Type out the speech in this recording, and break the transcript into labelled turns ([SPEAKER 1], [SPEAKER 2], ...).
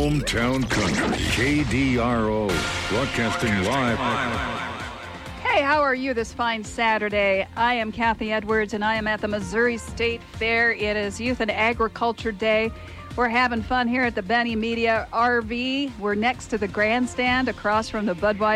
[SPEAKER 1] Hometown Country, KDRO, broadcasting live.
[SPEAKER 2] Hey, how are you this fine Saturday? I am Kathy Edwards, and I am at the Missouri State Fair. It is Youth and Agriculture Day. We're having fun here at the Benny Media RV. We're next to the grandstand across from the Budweiser